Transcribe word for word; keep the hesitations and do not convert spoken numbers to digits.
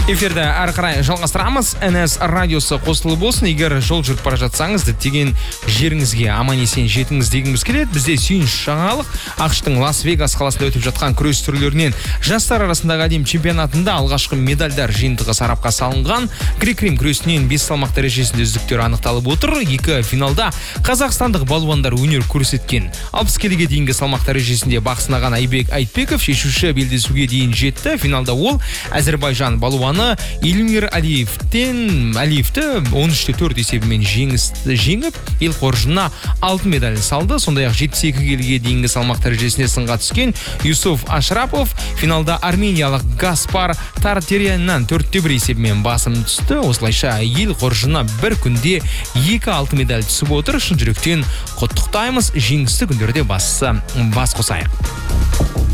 Эфирді әрі қарай жалғастырамыз. эн эс радиосы қосылы болсын. Егер жол жүріп бара жатсаңыз, діттеген жеріңізге аман есен жетіңіз дегіміз келеді. Бізде сүйініш жаңалық. ақш-тың Лас-Вегас қаласында өтіп жатқан күрес түрлерінен жастар арасындағы әлем чемпионатында алғашқы медальдар жиынтығы сарапқа салынған. Грек-рим күресінен бес салмақ дәрежесінде үздіктер анықталып отыр. Екі финалда қазақстандық балуандар өнер көрсеткен. алпыс келіге дейінгі салмақ дәрежесінде бақ сынаған Айбек Айтбеков шешуші белдесуге дейін жетті. Финалда ол Әзербайжан балуаны Илмир Алиевтен Алиевті он үште төрт есебімен жеңіп, ел қоржынына алтын медаль салды. Сондай-ақ жетпіс екі келіге дейінгі салмақ дәрежесіне сынға түскен Юсуф Ашрапов финалда армениялық Гаспар Тартеряннан төртте бір есебімен басым түсті. Осылайша ел қоржынына бір күнде екі алтын медаль түсіп отыр. Шын жүректен құттықтаймыз. Жеңісті күндерде бас қосайық.